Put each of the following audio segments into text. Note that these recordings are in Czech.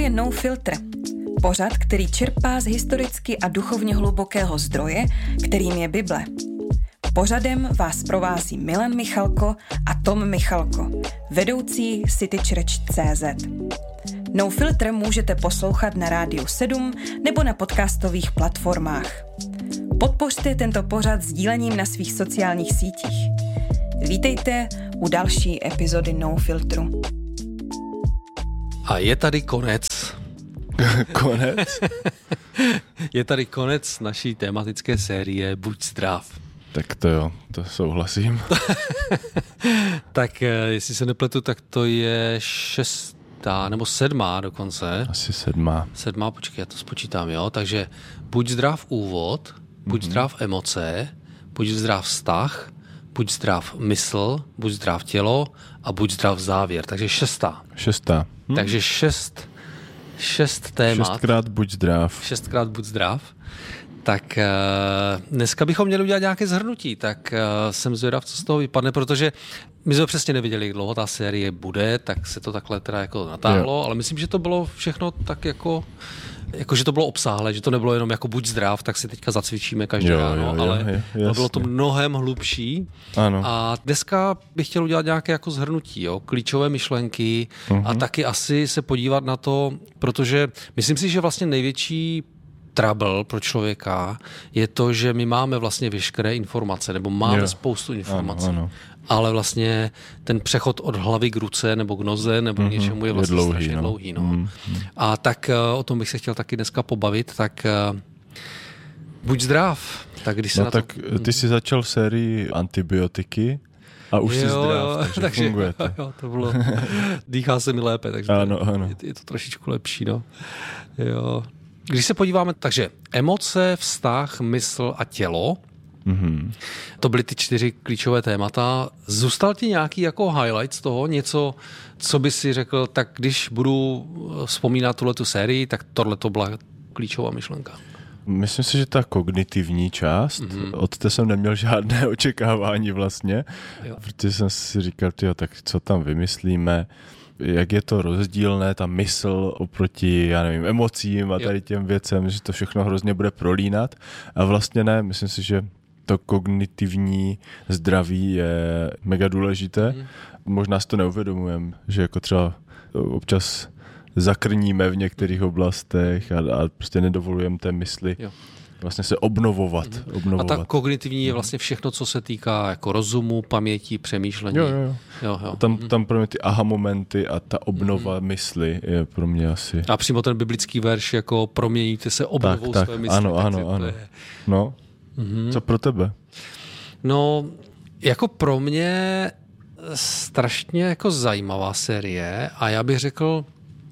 je No Filter. Pořad, který čerpá z historicky a duchovně hlubokého zdroje, kterým je Bible. Pořadem vás provází Milan Michalko a Tom Michalko, vedoucí citychurch.cz. No Filter můžete poslouchat na Rádiu 7 nebo na podcastových platformách. Podpořte tento pořad sdílením na svých sociálních sítích. Vítejte u další epizody No Filtru. A je tady konec. Konec? Je tady konec naší tematické série Buď zdrav. Tak to jo, to souhlasím. Tak jestli se nepletu, tak to je 6. nebo 7. dokonce. Asi 7. 7, počkej, já to spočítám, jo. Takže buď zdrav úvod, buď zdrav emoce, buď zdrav vztah, buď zdrav mysl, buď zdrav tělo a buď zdrav závěr. Takže 6. 6. Takže 6 témat. 6krát buď zdrav. 6krát buď zdrav. Tak dneska bychom měli udělat nějaké shrnutí, tak jsem zvědav, co z toho vypadne, protože my jsme přesně nevěděli, jak dlouho ta série bude, tak se to takhle teda jako natáhlo, ale myslím, že to bylo všechno tak jako že to bylo obsáhlé, že to nebylo jenom jako buď zdrav, tak si teďka zacvičíme každé ráno, ale bylo to mnohem hlubší. Ano. A dneska bych chtěl udělat nějaké jako shrnutí, jo, klíčové myšlenky a taky asi se podívat na to, protože myslím si, že vlastně největší trouble pro člověka je to, že my máme vlastně veškeré informace, nebo máme spoustu informací. Ano. Ale vlastně ten přechod od hlavy k ruce nebo k noze nebo k něčemu je vlastně strašně dlouhý. No. A tak o tom bych se chtěl taky dneska pobavit, tak buď zdrav. Tak když se tak ty jsi začal sérii antibiotiky a už jsi zdrav, takže funguje to. Jo, to bylo, dýchá se mi lépe, takže ano. Je to trošičku lepší. No. Jo. Když se podíváme, takže emoce, vztah, mysl a tělo, to byly ty 4 klíčové témata. Zůstal ti nějaký jako highlight z toho, něco, co by si řekl, tak když budu vzpomínat tuhletu sérii, tak tohle to byla klíčová myšlenka. Myslím si, že ta kognitivní část, od té jsem neměl žádné očekávání vlastně, protože jsem si říkal, tak co tam vymyslíme, jak je to rozdílné, ta mysl oproti, já nevím, emocím a tady těm věcem, že to všechno hrozně bude prolínat. A vlastně ne, myslím si, že to kognitivní zdraví je mega důležité. Možná si to neuvědomujeme, že jako třeba občas zakrníme v některých oblastech a prostě nedovolujeme té mysli vlastně se obnovovat. A ta kognitivní je vlastně všechno, co se týká jako rozumu, paměti, přemýšlení. Jo. Tam pro mě ty aha momenty a ta obnova mysli je pro mě asi... A přímo ten biblický verš, jako proměníte se obnovou své mysli. Ano. No, co pro tebe? No, jako pro mě strašně jako zajímavá série a já bych řekl,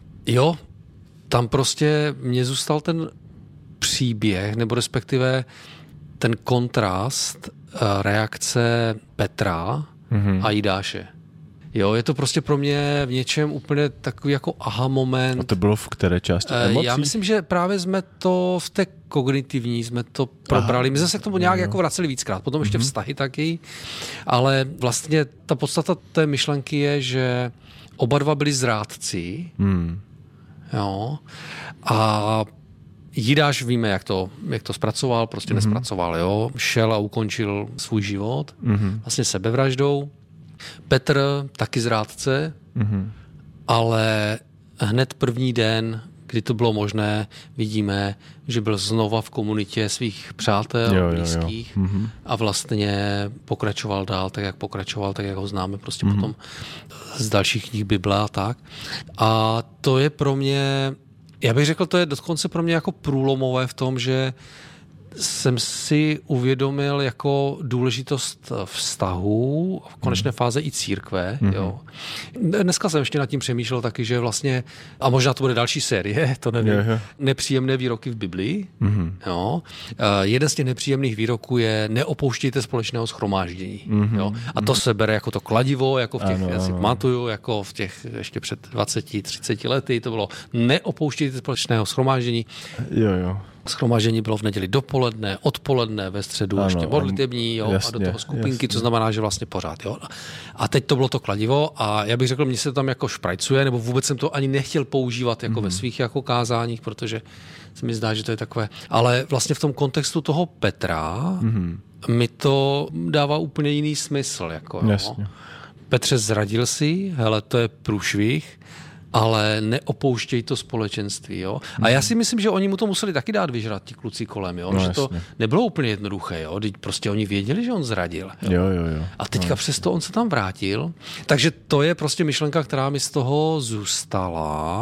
tam prostě mě zůstal ten příběh, nebo respektive ten kontrast reakce Petra a Jidáše. Jo, je to prostě pro mě v něčem úplně takový jako aha moment. A to bylo v které části emocí? Já myslím, že právě jsme to v té kognitivní jsme to probrali. My jsme se k tomu nějak jako vraceli víckrát, potom ještě vztahy taky, ale vlastně ta podstata té myšlenky je, že oba dva byli zrádci. Jo. A Jidáš víme, jak to zpracoval, prostě nespracoval, jo. Šel a ukončil svůj život, vlastně sebevraždou. Petr taky zrádce, ale hned první den, kdy to bylo možné, vidíme, že byl znova v komunitě svých přátel, blízkých a vlastně pokračoval dál, tak jak ho známe prostě potom z dalších knih Bible a tak. A to je pro mě, já bych řekl, to je dokonce pro mě jako průlomové v tom, že jsem si uvědomil jako důležitost vztahů, v konečné fáze i církve. Jo. Dneska jsem ještě nad tím přemýšlel taky, že vlastně, a možná to bude další série, to nevím, nepříjemné výroky v Biblii. Jo. Jeden z těch nepříjemných výroků je neopouštějte společného shromáždění. Jo. A to se bere jako to kladivo, jako v těch, já si pamatuju, jako v těch ještě před 20-30 lety, to bylo neopouštějte společného shromáždění. Jo. Shromáždění bylo v neděli dopoledne, odpoledne, ve středu ještě modlitební, jo, jasně, a do toho skupinky, jasně. To znamená, že vlastně pořád. Jo. A teď to bylo to kladivo a já bych řekl, mně se tam jako šprajcuje, nebo vůbec jsem to ani nechtěl používat jako ve svých jako kázáních, protože se mi zdá, že to je takové. Ale vlastně v tom kontextu toho Petra mi to dává úplně jiný smysl. Jako, jo. Petře, zradil si, hele, to je průšvih, ale neopouštěj to společenství. Jo? A já si myslím, že oni mu to museli taky dát vyžrat, ti kluci kolem. Jo? No, že to nebylo úplně jednoduché. Jo? Prostě oni věděli, že on zradil. Jo? Jo. A teďka přesto on se tam vrátil. Takže to je prostě myšlenka, která mi z toho zůstala.